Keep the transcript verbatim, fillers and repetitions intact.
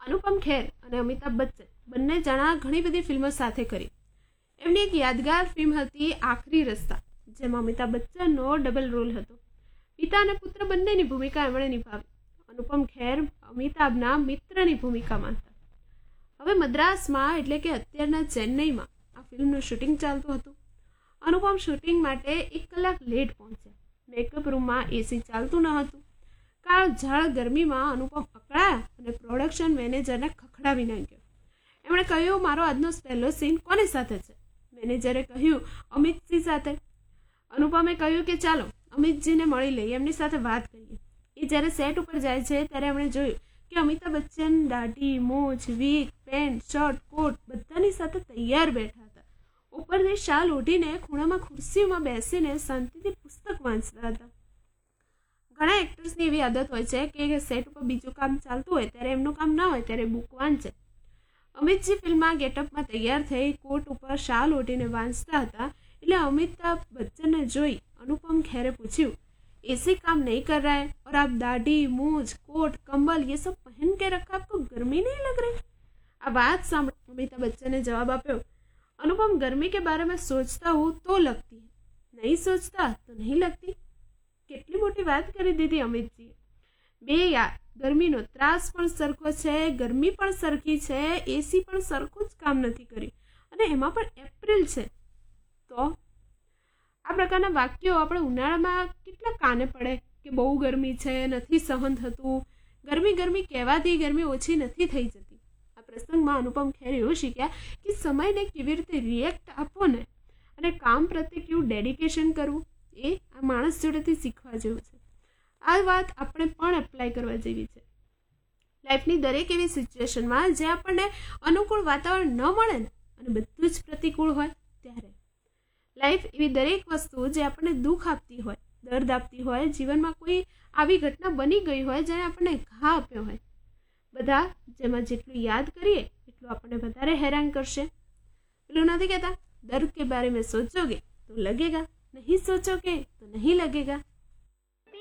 અનુપમ ખેર અને અમિતાભ બચ્ચન બંને જણા ઘણી બધી ફિલ્મો સાથે કરી. એમની એક યાદગાર ફિલ્મ હતી આખરી રસ્તા, જેમાં અમિતાભ બચ્ચનનો ડબલ રોલ હતો. પિતા અને પુત્ર બંનેની ભૂમિકા એમણે નિભાવી. અનુપમ ખેર અમિતાભના મિત્રની ભૂમિકામાં હતા. હવે મદ્રાસમાં એટલે કે અત્યારના ચેન્નઈમાં આ ફિલ્મનું શૂટિંગ ચાલતું હતું. અનુપમ શૂટિંગ માટે એક કલાક લેટ પહોંચ્યા. મેકઅપ રૂમમાં એસી ચાલતું ન હતું. કાળ ઝાળ ગરમીમાં અનુપમ અકળાયા અને પ્રોડક્શન મેનેજરને ખખડાવી નાખ્યો. એમણે કહ્યું, મારો આજનો પહેલો સીન કોની સાથે છે? મેનેજરે કહ્યું, અમિતજી સાથે. અનુપમે કહ્યું કે ચાલો અમિતજીને મળી લઈએ, એમની સાથે વાત કરીએ. એ જ્યારે સેટ ઉપર જાય છે ત્યારે એમણે જોયું કે અમિતાભ બચ્ચન દાઢી, મૂછ, વીગ, પેન્ટ, શર્ટ, કોટ બધાની સાથે તૈયાર બેઠા હતા. ઉપરથી શાલ ઓઢીને ખૂણામાં ખુરશીમાં બેસીને શાંતિથી પુસ્તક વાંચતા હતા. ઘણા એક્ટર્સની એવી આદત હોય છે કે સેટ ઉપર બીજું કામ ચાલતું હોય ત્યારે એમનું કામ ના હોય ત્યારે બુક વાંચે. અમિતજી ફિલ્મમાં ગેટઅપમાં તૈયાર થઈ કોટ ઉપર શાલ ઓઢીને વાંચતા હતા એટલે અમિતાભ બચ્ચનને જોઈ અનુપમ ખેરે પૂછ્યું, एसी काम नहीं कर रहा है और आप दाढ़ी, मूछ, कोट, कंबल ये सब पहन के रखा, आपको गर्मी नहीं लग रही? આ વાત સાંભળી અમિતાભ બચ્ચને જવાબ આપ્યો, अनुपम गर्मी के बारे में सोचता हूँ तो लगती है, नहीं सोचता तो नहीं लगती. કેટલી મોટી વાત કરી દીધી અમિતજીએ. બે યાર, ગરમીનો ત્રાસ પણ સરખો છે, ગરમી પણ સરખી છે, એસી પણ સરખું જ કામ નથી કરી અને એમાં પણ એપ્રિલ છે. તો આ પ્રકારના વાક્યો આપણે ઉનાળામાં કેટલા કાને પડે કે બહુ ગરમી છે, નથી સહન થતું, ગરમી ગરમી કહેવાથી ગરમી ઓછી નથી થઈ જતી. આ પ્રસંગમાં અનુપમ ખેર એવું શીખ્યા કે સમયને કેવી રીતે રિએક્ટ આપવો ને અને કામ પ્રત્યે કેવું ડેડિકેશન કરવું એ આ માણસ જોડેથી શીખવા જેવું છે. આ વાત આપણે પણ એપ્લાય કરવા જેવી છે. લાઈફની દરેક એવી સિચ્યુએશનમાં જે આપણને અનુકૂળ વાતાવરણ ન મળે ને અને બધું જ પ્રતિકૂળ હોય ત્યારે લાઈફ એવી દરેક વસ્તુ જે આપણને દુઃખ આપતી હોય, દર્દ આપતી હોય, જીવનમાં કોઈ આવી ઘટના બની ગઈ હોય જેને આપણને ઘા આપ્યો હોય, બધા જેમાં જેટલું યાદ કરીએ એટલું આપણને વધારે હેરાન કરશે. પેલું નથી કહેતા, દર્દ કે બારે મેં સોચોગે તો લગેગા, नहीं सोचोगे तो नहीं लगेगा.